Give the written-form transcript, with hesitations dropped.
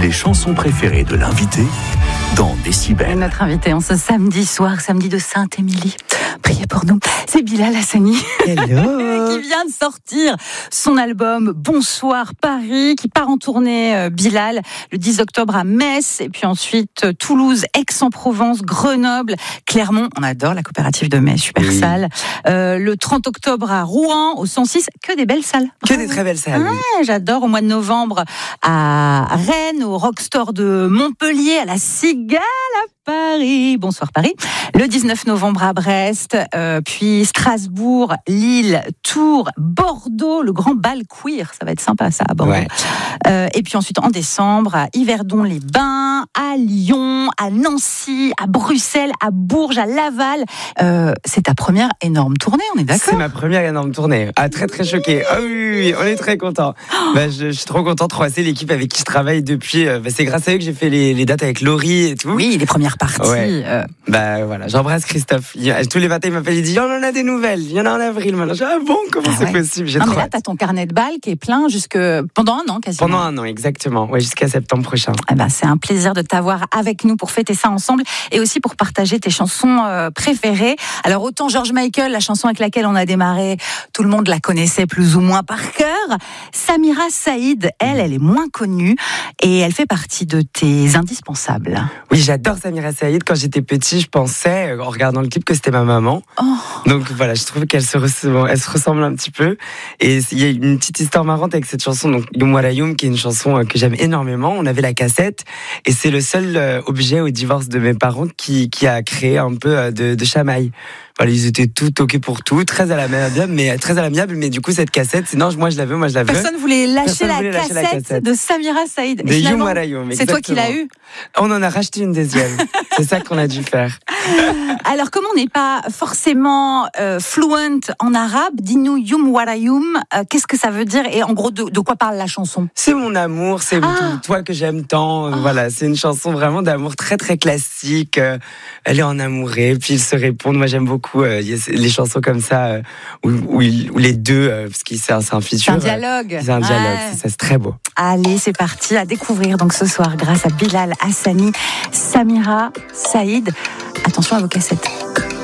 Les chansons préférées de l'invité dans Décibel. Notre invité en ce samedi soir, samedi de Sainte-Émilie. Priez pour nous. C'est Bilal Hassani. Hello. Qui vient de sortir son album Bonsoir Paris, qui part en tournée, Bilal, le 10 octobre à Metz, et puis ensuite Toulouse, Aix-en-Provence, Grenoble, Clermont. On adore la coopérative de Metz, super salle. Le 30 octobre à Rouen, au 106. Que des belles salles. Que des très belles salles. Ouais, j'adore. Au mois de novembre à Rennes, au Rockstore de Montpellier, à la Cigale à Paris. Bonsoir Paris. Le 19 novembre à Brest, puis Strasbourg, Lille, Tours, Bordeaux, le grand bal queer. Ça va être sympa ça à Bordeaux. Ouais. Et puis ensuite en décembre à Yverdon-les-Bains, à Lyon, à Nancy, à Bruxelles, à Bourges, à Laval. C'est ta première énorme tournée, on est d'accord? C'est ma première énorme tournée. Ah, très très choquée. Ah oui, on est très contents. Je suis trop content de croiser l'équipe avec qui je travaille depuis. C'est grâce à eux que j'ai fait les dates avec Laurie et tout. Oui, les premières parties. Ouais. Voilà, j'embrasse Christophe. Tous les matins, il m'appelle, il dit, on en a des nouvelles. Il y en a en avril maintenant. Je dis, ah bon, comment c'est possible? J'ai trop mais là, hâte. t'as ton carnet de balles qui est plein pendant un an quasiment. Pendant un an, exactement. Ouais, jusqu'à septembre prochain. C'est un plaisir de t'avoir avec nous pour fêter ça ensemble et aussi pour partager tes chansons préférées. Alors autant George Michael, la chanson avec laquelle on a démarré, tout le monde la connaissait plus ou moins par cœur. Samira Saïd, elle est moins connue et elle fait partie de tes indispensables. Oui, j'adore Samira Saïd. Quand j'étais petit, je pensais, en regardant le clip, que c'était ma maman. Donc voilà, je trouve qu'elle se ressemble un petit peu. Et il y a une petite histoire marrante avec cette chanson, donc Youm Wala Youm, qui est une chanson que j'aime énormément. On avait la cassette et c'est le seul objet au divorce de mes parents qui a créé un peu de chamaille. Voilà, ils étaient tout OK pour tout, très à l'amiable, mais du coup cette cassette, c'est non, moi je la veux. Personne voulait lâcher la cassette de Samira Saïd. De Youm Wala Youm, c'est toi qui l'as eu. On en a racheté une deuxième. C'est ça qu'on a dû faire. Alors, comme on n'est pas forcément fluent en arabe, dis-nous Youm Wala Youm, qu'est-ce que ça veut dire et en gros de quoi parle la chanson? C'est mon amour, c'est toi que j'aime tant. Voilà, c'est une chanson vraiment d'amour très très classique. Elle est en amourée, puis ils se répondent. Moi j'aime beaucoup les chansons comme ça où les deux, parce que c'est un feature. C'est un dialogue. C'est un dialogue, c'est très beau. Allez, c'est parti à découvrir donc ce soir grâce à Bilal Hassani, Samira Saïd. Attention à vos cassettes.